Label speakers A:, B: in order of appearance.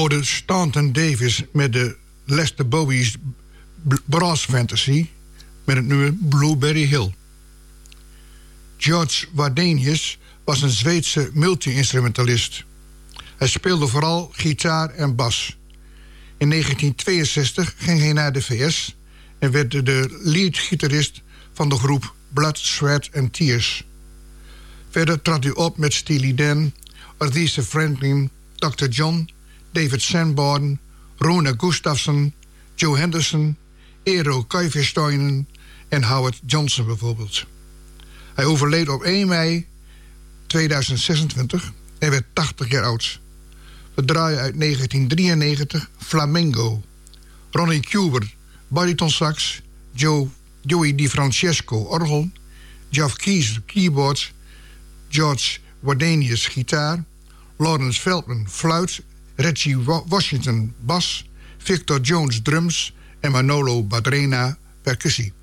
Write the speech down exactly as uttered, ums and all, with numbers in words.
A: hoorde Stanton Davis met de Lester Bowie's Brass Fantasy met het nummer Blueberry Hill. George Wardenius was een Zweedse multi-instrumentalist. Hij speelde vooral gitaar en bas. In negentien tweeënzestig ging hij naar de V S en werd de leadgitarist van de groep Blood, Sweat and Tears. Verder trad hij op met Steely Dan, Aretha Franklin, dokter John, David Sanborn, Rona Gustafsson, Joe Henderson, Eero Koivistoinen en Howard Johnson bijvoorbeeld. Hij overleed op één mei tweeduizend zesentwintig en werd tachtig jaar oud. We draaien uit negentien drieënnegentig Flamingo. Ronnie Cuber, baritonsax, Joe, Joey DiFrancesco, orgel, Geoff Keys, keyboards, George Wardenius, gitaar, Lawrence Feldman, fluit, Reggie Washington, bas, Victor Jones, drums en Manolo Badrena, percussie.